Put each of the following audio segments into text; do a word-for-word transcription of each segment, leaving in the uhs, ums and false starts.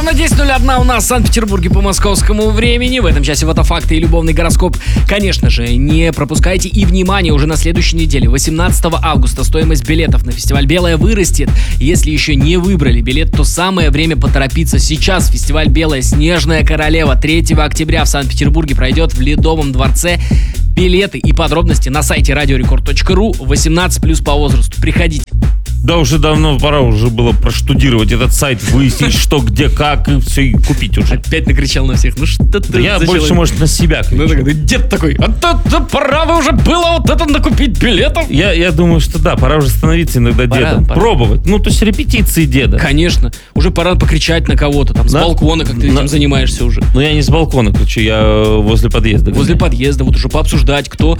Ровно десять ноль один у нас в Санкт-Петербурге по московскому времени. В этом часе фотофакты и любовный гороскоп. Конечно же, не пропускайте. И, внимание, уже на следующей неделе, восемнадцатого августа, стоимость билетов на фестиваль «Белая» вырастет. Если еще не выбрали билет, то самое время поторопиться. Сейчас фестиваль «Белая» «Снежная королева» третьего октября в Санкт-Петербурге пройдет в Ледовом дворце. Билеты и подробности на сайте радиорекорд точка ру. восемнадцать плюс по возрасту. Приходите. Да уже давно пора уже было проштудировать этот сайт, выяснить, что, где, как, и все, и купить уже. Опять накричал на всех. Ну что ты Да я за больше, человек? может, на себя кричу. Ну, такой, да дед такой, а то, то пора бы уже было вот это накупить билетов. Я, я думаю, что да, пора уже становиться иногда Пора, дедом. пора. Пробовать. Ну, то есть репетиции деда. Конечно. Уже пора покричать на кого-то, там, с На- балкона, как ты на- этим занимаешься уже. Но я не с балкона кричу, я возле подъезда. Возле гоняю. подъезда, вот уже пообсуждать, кто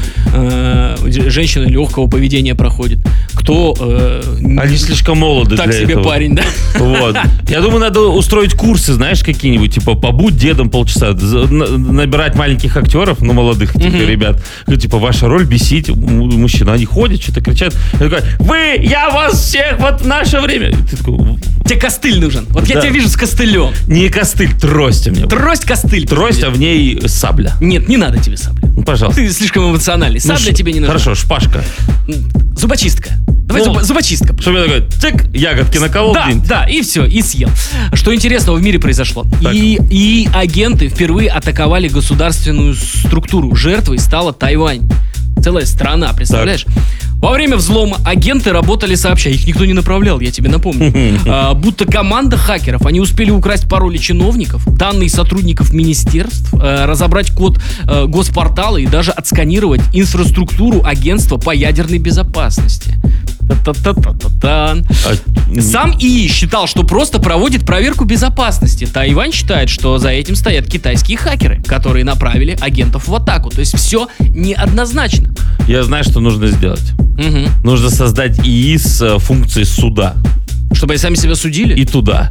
э, женщина легкого поведения проходит, кто э, Они слишком молоды так для себе этого. парень, да? Вот. Я думаю, надо устроить курсы, знаешь, какие-нибудь, типа, побудь дедом полчаса, за- на- набирать маленьких актеров, ну, молодых, типа, Мгм. ребят. Ну, типа, ваша роль бесить м- мужчин. Они ходят, что-то кричат. Я такой, вы, я вас всех, вот в наше время. И ты такой, Тебе костыль нужен. Вот я Да. тебя вижу с костылем. не костыль, трость у меня. Трость, костыль. Трость, а в ней сабля. Нет, не надо тебе сабля. Ну, пожалуйста. Ты слишком эмоциональный. Ну, Сабля ш- тебе не нужна. Хорошо, шпажка. Зубочистка. Давай Ну, зуба- зубочистка. Чтобы я такой, цик, ягодки наколол. Да, где-нибудь. да, и все, и съел. Что интересного в мире произошло? Так. И, и агенты впервые атаковали государственную структуру. Жертвой стала Тайвань. Целая страна, представляешь? Во время взлома агенты работали сообща. Их никто не направлял, я тебе напомню. А, будто команда хакеров. Они успели украсть пароли чиновников, данные сотрудников министерств, э, разобрать код э, госпортала и даже отсканировать инфраструктуру агентства по ядерной безопасности. Та-та-та-та-та-та. А, Сам ИИ считал, что просто проводит проверку безопасности. Тайвань считает, что за этим стоят китайские хакеры, которые направили агентов в атаку. То есть все неоднозначно. Я знаю, что нужно сделать. Мгм. Нужно создать ИИ с э, функцией суда. Чтобы они сами себя судили? И туда.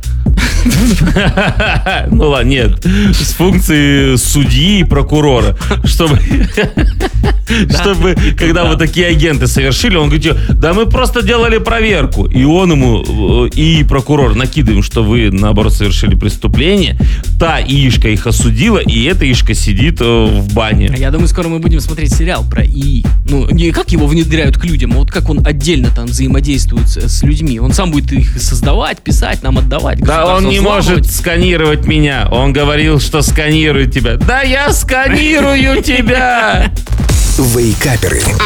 Ну ладно, нет. С функцией судьи и прокурора. Чтобы, чтобы когда вот такие агенты совершили, он говорит, да мы просто делали проверку. И он ему, э, и прокурор накидываем, что вы, наоборот, совершили преступление. Та ИИшка их осудила, и эта ИИшка сидит э, в бане. Я думаю, скоро мы будем смотреть сериал про ИИ. Ну, не как его внедряют к людям, а вот как он отдельно там взаимодействует с, с людьми. Он сам будет их создавать, писать, нам отдавать. Да он государство не взламывать. может сканировать меня. Он говорил, что сканирует тебя. Да я сканирую тебя! Вейкаперы.